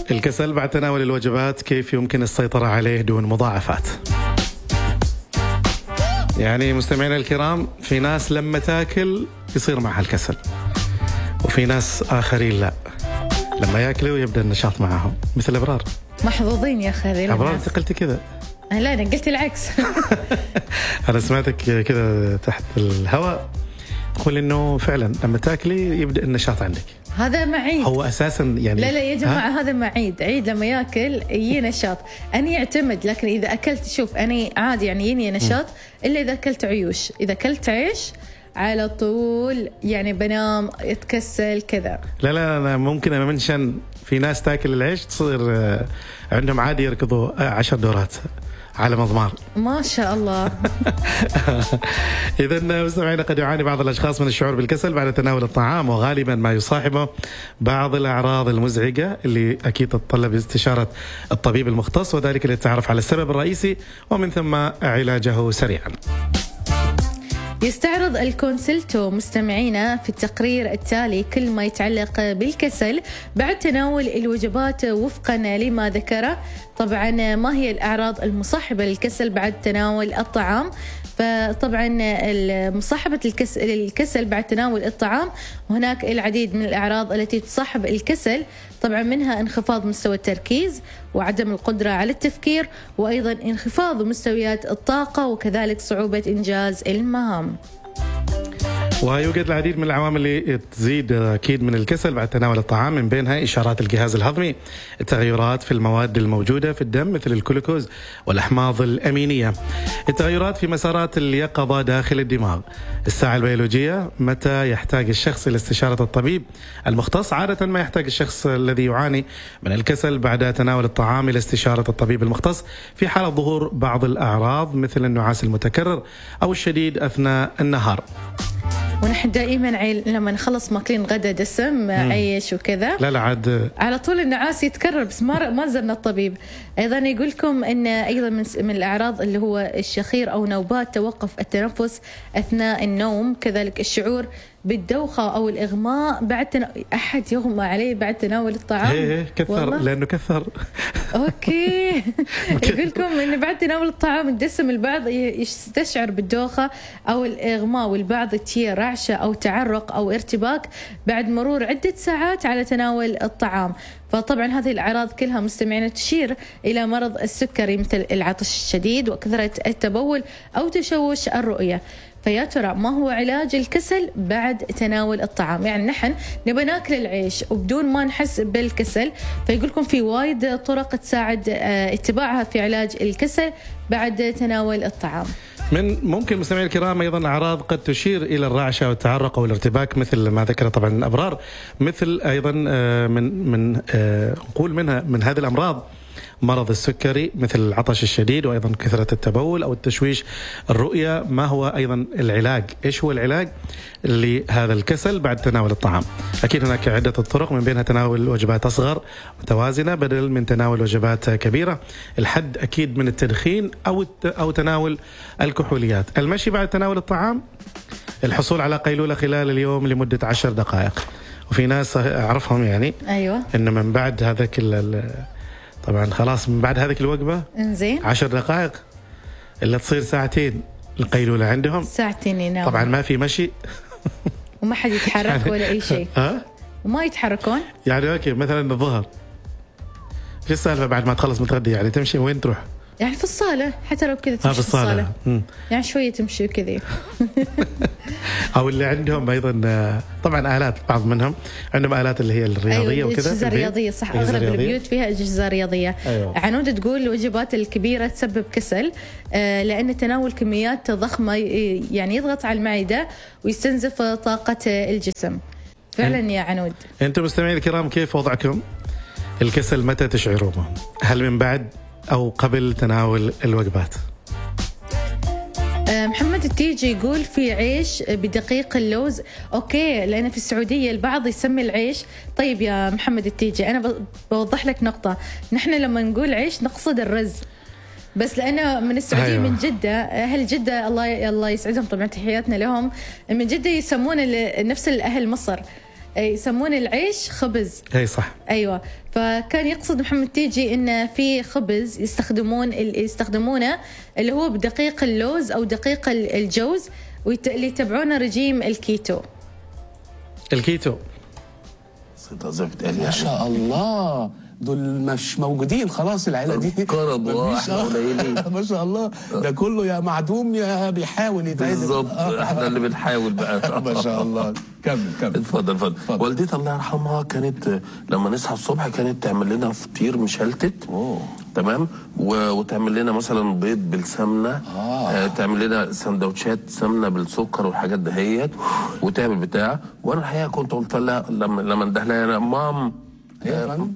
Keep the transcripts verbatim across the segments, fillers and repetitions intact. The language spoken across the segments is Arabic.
الكسل بعد تناول الوجبات كيف يمكن السيطرة عليه دون مضاعفات؟ يعني مستمعينا الكرام، في ناس لما تاكل يصير معها الكسل، وفي ناس آخرين لا، لما ياكلوا يبدأ النشاط معهم، مثل أبرار. محظوظين يا أخي. أبرار أنت قلتي كذا. لا أنا قلت العكس. أنا سمعتك كذا تحت الهواء تقول إنه فعلا لما تاكلي يبدأ النشاط عندك. هذا معيد. هو أساسا يعني لا لا يا جماعة، هذا معيد. عيد لما ياكل يجي نشاط. أنا يعتمد، لكن إذا أكلت شوف أنا عادي يعني يجيني نشاط إلا إذا أكلت عيوش. إذا أكلت عيش على طول يعني بنام يتكسل كذا. لا لا أنا ممكن أمنشن في ناس تاكل العيش تصير عندهم عادي يركضوا عشر دورات على مضمار. ما شاء الله. إذن مستمعينا، قد يعاني بعض الأشخاص من الشعور بالكسل بعد تناول الطعام، وغالبا ما يصاحبه بعض الأعراض المزعجة اللي أكيد تتطلب استشارة الطبيب المختص، وذلك للتعرف على السبب الرئيسي ومن ثم علاجه سريعا. يستعرض الكونسلتو مستمعينا في التقرير التالي كل ما يتعلق بالكسل بعد تناول الوجبات وفقا لما ذكره. طبعا ما هي الأعراض المصاحبة للكسل بعد تناول الطعام؟ فطبعا مصاحبة الكسل بعد تناول الطعام هناك العديد من الأعراض التي تصاحب الكسل، طبعا منها انخفاض مستوى التركيز وعدم القدرة على التفكير، وأيضا انخفاض مستويات الطاقة، وكذلك صعوبة إنجاز المهام. ويوجد العديد من العوامل اللي تزيد أكيد من الكسل بعد تناول الطعام، من بينها إشارات الجهاز الهضمي، التغيرات في المواد الموجودة في الدم مثل الجلوكوز والأحماض الأمينية، التغيرات في مسارات اليقظة داخل الدماغ، الساعة البيولوجية، متى يحتاج الشخص إلى استشارة الطبيب المختص. عادة ما يحتاج الشخص الذي يعاني من الكسل بعد تناول الطعام إلى استشارة الطبيب المختص في حالة ظهور بعض الأعراض مثل النعاس المتكرر أو الشديد أثناء النهار. ونحن دائما عيل لما نخلص ماكلين غدا دسم عيش وكذا، لا لا عاد على طول النعاس يتكرر، بس ما ما زرنا الطبيب. ايضا يقول لكم ان ايضا من, من الاعراض اللي هو الشخير او نوبات توقف التنفس اثناء النوم، كذلك الشعور بالدوخة أو الإغماء بعد تنا... أحد يغمى عليه بعد تناول الطعام. إيه كثر والله. لأنه كثر. أوكي. يقول لكم إن بعد تناول الطعام الدسم البعض يستشعر بالدوخة أو الإغماء، والبعض تي رعشة أو تعرق أو ارتباك بعد مرور عدة ساعات على تناول الطعام. فطبعا هذه الأعراض كلها مستمعين تشير إلى مرض السكري مثل العطش الشديد وكثرة التبول أو تشوش الرؤية. فيا ترى ما هو علاج الكسل بعد تناول الطعام؟ يعني نحن نبى ناكل العيش وبدون ما نحس بالكسل، فيقولكم في وايد طرق تساعد اتباعها في علاج الكسل بعد تناول الطعام. من ممكن مستمعي الكرام أيضا أعراض قد تشير إلى الرعشة والتعرق أو الارتباك مثل ما ذكر طبعا الأبرار، مثل أيضا من من نقول منها من هذه الأمراض مرض السكري مثل العطش الشديد، وأيضا كثرة التبول أو التشويش الرؤية. ما هو أيضا العلاج؟ إيش هو العلاج لهذا الكسل بعد تناول الطعام؟ أكيد هناك عدة طرق، من بينها تناول وجبات أصغر متوازنة بدل من تناول وجبات كبيرة، الحد أكيد من التدخين أو أو تناول الكحوليات، المشي بعد تناول الطعام، الحصول على قيلولة خلال اليوم لمدة عشر دقائق. وفي ناس أعرفهم يعني أيوة إن من بعد هذاك طبعا خلاص من بعد هذيك الوجبة انزين عشر دقائق إلا تصير ساعتين القيلولة عندهم، ساعتين ينام. طبعا ما في مشي وما حد يتحرك يعني ولا أي شيء. ها وما يتحركون يعني. أوكي مثلا الظهر في السالفة بعد ما تخلص متغدي يعني تمشي وين تروح؟ يعني في الصالة، حتى لو كذا تمشي في الصالة, في الصالة. يعني شوية تمشي كذا. أو اللي عندهم أيضا طبعا آلات، بعض منهم عندهم آلات اللي هي الرياضية. أيوة وكذا أجهزة رياضية صح، أغلب البيوت فيها أجهزة رياضية. أيوة. عنود تقول الوجبات الكبيرة تسبب كسل لأن تناول كميات ضخمة يعني يضغط على المعدة ويستنزف طاقة الجسم. فعلا يا عنود. أنتم مستمعين الكرام كيف وضعكم؟ الكسل متى تشعرونه؟ هل من بعد أو قبل تناول الوجبات؟ محمد التيجي يقول في عيش بدقيق اللوز. أوكي، لأن في السعودية البعض يسمي العيش. طيب يا محمد التيجي أنا بوضح لك نقطة، نحن لما نقول عيش نقصد الرز، بس لأنه من السعودية. أيوة. من جدة، أهل جدة الله الله يسعدهم طبعا تحياتنا لهم، من جدة يسمون نفس الأهل مصر يسمون العيش خبز. اي صح. ايوه، فكان يقصد محمد تيجي ان في خبز يستخدمون يستخدمونه اللي هو بدقيق اللوز او دقيق الجوز، واللي يتبعونه رجيم الكيتو. الكيتو ما شاء الله، دول مش موجودين خلاص العيله دي، قرضوا احنا قليلين. ما شاء الله، ده كله يا معدوم يا بيحاول يتعدل. بالظبط، احنا اللي بنحاول بقى. ما شاء الله. كمل كمل. اتفضل اتفضل. والدتي الله يرحمها كانت لما نصحى الصبح كانت تعمل لنا فطير مشلتت. اوه تمام، و... وتعمل لنا مثلا بيض بالسمنه. آه. آه تعمل لنا سندوتشات سمنه بالسكر والحاجات دهيت، وتعمل بتاع. وانا الحقيقه كنت قلت لها لما لما انده لها انا مام آه.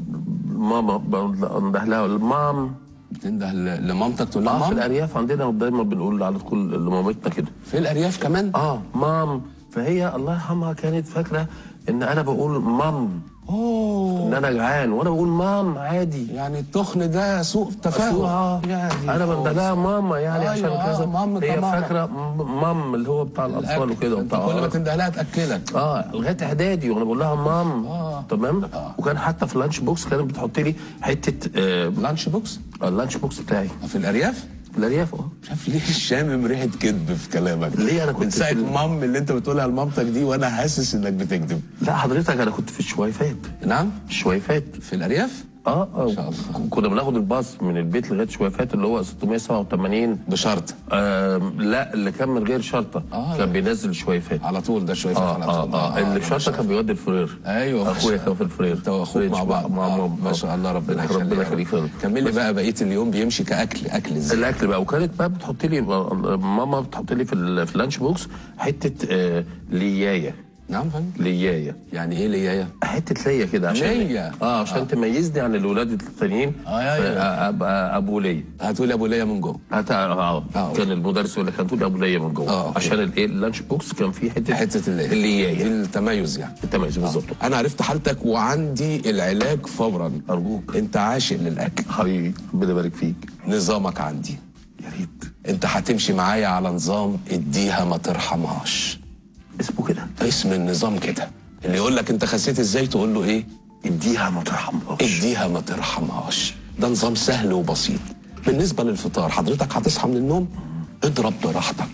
ماما انده لها مام، بتنده لمامتك تقول لها اه مام؟ في الارياف عندنا دايما بنقول على طول لمامتنا كده. في الارياف كمان؟ اه مام. فهي الله يرحمها كانت فاكره ان انا بقول مام، اوه ان انا جعان وانا بقول مام عادي. يعني التخن ده سوء تفاهم. آه. يعني انا بندلها ماما يعني أيوة عشان كذا. آه مام هي طبعا. فاكره مام اللي هو بتاع الاطفال وكده وبتاع. كل ما تنده لها تاكلك. اه لغايه اعدادي وانا بقول لها مام. آه. تمام. آه. وكان حتى في اللانش بوكس كانت بتحط لي حته آه لانش بوكس؟ اللانش بوكس بتاعي في الارياف؟ في الارياف. اه مش عارف ليه شامم ريحه كذب في كلامك. ليه؟ انا كنت من ساعه في ال- مام اللي انت بتقولها لمامتك دي وانا حاسس انك بتكذب. لا حضرتك انا كنت في الشويفات. نعم؟ الشويفات في الارياف؟ اه اه شاء الله. كنا بناخد الباص من البيت لغايه شويفات اللي هو ستمية وسبعة وثمانين. بشرط آه لا اللي كان من غير شرطه. آه كان بينزل شويفات على طول. ده شويه اه على اه طول. اه اللي بشرطه كان بيودي الفرير. ايوه اخويا كان في الفرير. انت واخوك مع بعض. مع آه. ماما. ما شاء الله، ربنا يخليك. ربنا يخليك. كمل لي بقى بقيه اليوم بيمشي كاكل. اكل ازاي؟ الاكل بقى، وكانت بقى بتحط لي ماما بتحط لي في ال- في اللانش بوكس حته آه ليايه. نعم فندم. ليايه يعني ايه ليايه؟ حته ليا كده عشان ليا. اه عشان آه. تميزني عن الولاد التانيين. آه أيوة. آه ابقى ابو ليا. هتقول ابو ليا من جوه. هت... اه آه. كان المدرس يقول لك هتقول ابو ليا من جوه. آه. عشان الايه اللانش بوكس كان فيه حته حته الليا. الليايه دي التميز يعني. التميز بالظبط. آه. انا عرفت حالتك وعندي العلاج فورا. ارجوك. انت عاشق للاكل حبيبي ربنا يبارك فيك. نظامك عندي. يا ريت. انت هتمشي معايا على نظام اديها ما ترحمهاش. اسمه كده. اسم النظام كده. اللي يقول لك انت خسيت ازاي تقول له ايه؟ اديها ما ترحمهاش. اديها ما ترحمهاش. ده نظام سهل وبسيط. بالنسبه للفطار حضرتك هتصحى من النوم اضرب براحتك.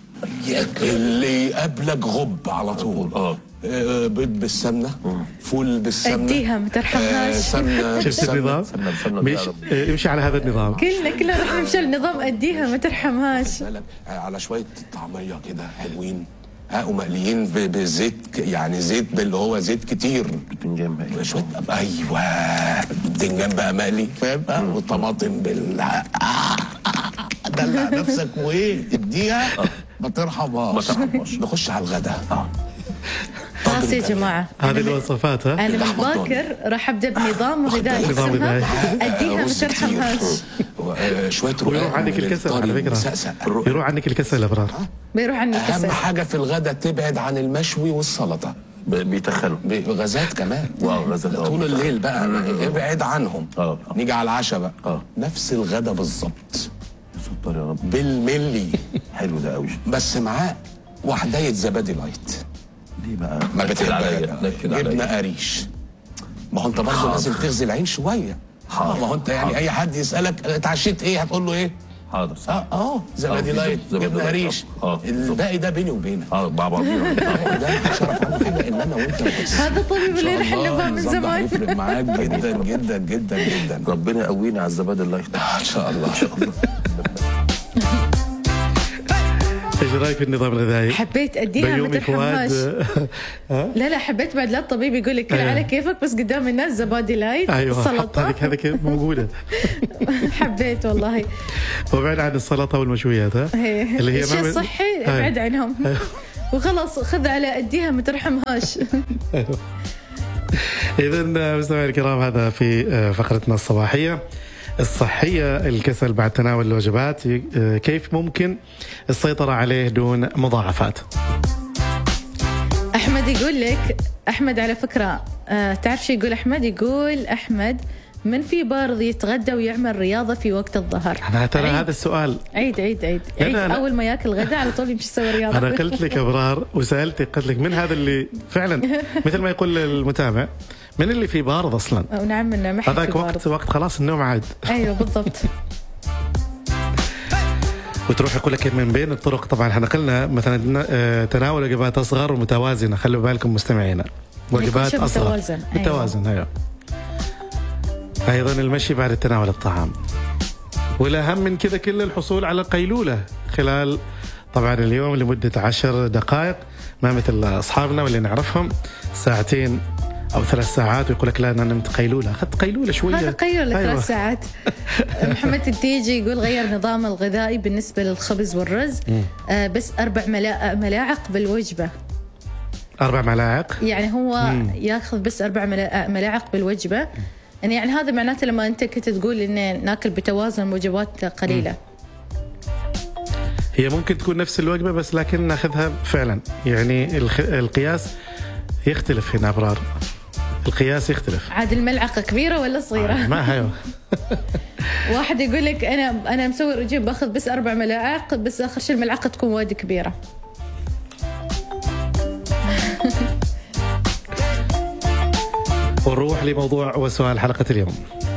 اللي يقابلك غب على طول. اه آه، بيض بالسمنه، فول بالسمنه، اديها ما ترحمهاش. آه، سمنه شفت بالسمنة. النظام؟ سمنة بسمنة مش بالعربي. امشي على هذا النظام. كلنا كلنا رح نمشي النظام اديها ما ترحمهاش. بالك على شويه طعميه كده حلوين، ها ومقليين ب- بزيت ك- يعني زيت اللي هو زيت كتير. بتنجان بقى. شويه ايوه بدنجان بقى مقلي فاهم بقى، والطماطم بال آه، دلع نفسك وايه اديها ما ترحمهاش. ما ترحمهاش. نخش على الغداء. اه خلاص يا جماعه، هذه الوصفات ها. انا من اللحمة باكر راح ابدا بنظام غذائي نظام غذائي. اسمها اديها ما رز كتير. ترحمهاش. و- آه، شويه ويروح رقاق عنك من الكسل على الطري فكره. المسقسق. يروح عنك الكسل ابرار. بيروح عني اهم الكسل. حاجه في الغداء تبعد عن المشوي والسلطه. ب- بيتخنوا. غازات كمان. واو، غازات. لا، طول الليل بقى ابعد عنهم. اه. نيجي على العشاء بقى. اه. نفس الغدا بالظبط ستار يا رب. بالملي، حلو ده قوي. بس معاه وحدايه زبادي لايت. ليه بقى؟ ما نكد عليا بتحبها نكد جبنه عليا. قريش. ما هو انت برضه حاضر. لازم تغذي العين شويه. حاضر. ما هو انت يعني حاضر. اي حد يسالك اتعشيت ايه هتقول له ايه؟ حاضر صح. اه اه زبادي آه، لايت زبادي جبنه لايت. قريش. اه الباقي ده بيني وبينك. اه مع بعضينا. ده شرف عنه حاجه ان انا وانت بس. هذا الطبيب اللي إن نحن شاء الله نبغاه من النظام ده زمان. هيفرق معاك جدا جدا جدا جدا. ربنا يقوينا على الزبادي اللايت. ان شاء الله ان شاء الله. ايش رايك في النظام الغذائي؟ حبيت اديها ما بيومي ترحمهاش. فؤاد. ها؟ لا لا حبيت بعد لا الطبيب يقول لك كل أيوة. على كيفك بس قدام الناس زبادي لايت ايوه حط سلطه. هذيك هذيك موجوده. حبيت والله. وبعد عن السلطه والمشويات ها. هي. اللي هي الشيء ما- الصحي أيوة. ابعد عنهم. وخلاص خذ على اديها ما ترحمهاش. إذا مستمعينا الكرام هذا في فقرتنا الصباحية الصحية. الكسل بعد تناول الوجبات كيف ممكن السيطرة عليه دون مضاعفات؟ أحمد يقول لك، أحمد على فكرة آه تعرف شو يقول أحمد؟ يقول أحمد من في بارض يتغدى ويعمل رياضة في وقت الظهر؟ أنا ترى عيد. هذا السؤال عيد عيد عيد, عيد. أنا أول ما ياكل غدا على طول يمشي يسوي رياضة. أنا قلت لك أبرار وسألتك قلت لك من هذا اللي فعلا مثل ما يقول المتابع من اللي في بارض أصلا. ونعم منه ما هذاك وقت وقت خلاص النوم عاد. أيوه بالضبط. وتروح يقول لك من بين الطرق. طبعا احنا قلنا مثلا تناول وجبات اصغر ومتوازنه. خلوا بالكم مستمعينا وجبات اصغر متوازن. متوازن. ايوه. ايضا المشي بعد تناول الطعام. والاهم من كذا كله الحصول على قيلوله خلال طبعا اليوم لمده عشر دقائق، ما مثل اصحابنا واللي نعرفهم ساعتين او ثلاث ساعات ويقول لك لا انا نمت قيلوله، اخذت قيلوله شويه. هذا قيلوله أيوة. ثلاث ساعات. محمد التيجي يقول غير نظام الغذائي بالنسبه للخبز والرز. آه بس اربع ملا... ملاعق بالوجبه. اربع ملاعق يعني هو مم. ياخذ بس اربع ملا... ملاعق بالوجبه. يعني, يعني هذا معناته لما انت كنت تقول ان ناكل بتوازن وجبات قليله. مم. هي ممكن تكون نفس الوجبه بس لكن ناخذها فعلا يعني الخ... القياس يختلف هنا أبرار. القياس يختلف. عاد الملعقة كبيرة ولا صغيرة؟ آه ما هي. واحد يقول لك أنا أنا مسوي رجيم باخذ بس أربع ملاعق بس آخر شيء الملعقة تكون وايد كبيرة. ونروح لموضوع وسؤال حلقة اليوم.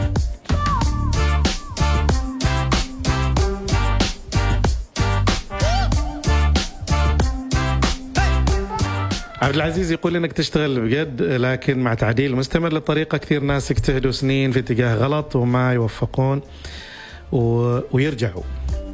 عبد العزيز يقول انك تشتغل بجد لكن مع تعديل مستمر للطريقه كثير ناس يجتهدوا سنين في اتجاه غلط وما يوفقون و... ويرجعوا.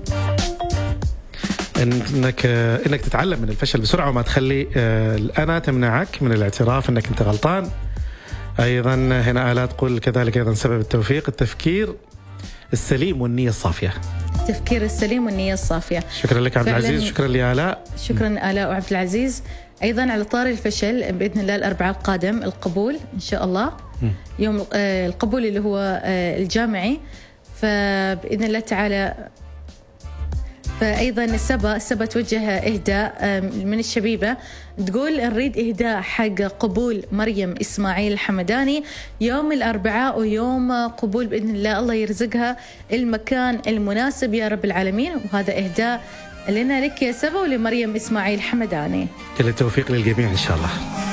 انك انك تتعلم من الفشل بسرعه وما تخلي الانا تمنعك من الاعتراف انك انت غلطان. ايضا هنا آلاء تقول كذلك ايضا سبب التوفيق التفكير السليم والنيه الصافيه. التفكير السليم والنية الصافية. شكرا لك عبد العزيز. شكرا لآلاء. شكرا آلاء وعبد العزيز. أيضا على طاري الفشل بإذن الله الأربعاء القادم القبول إن شاء الله م. يوم القبول اللي هو الجامعي، فبإذن الله تعالى. فأيضا السبا سبا توجه إهداء من الشبيبة تقول نريد إهداء حق قبول مريم إسماعيل الحمداني يوم الأربعاء ويوم قبول بإذن الله، الله يرزقها المكان المناسب يا رب العالمين. وهذا إهداء لنا لك يا سبا ولمريم إسماعيل الحمداني. كل التوفيق للجميع إن شاء الله.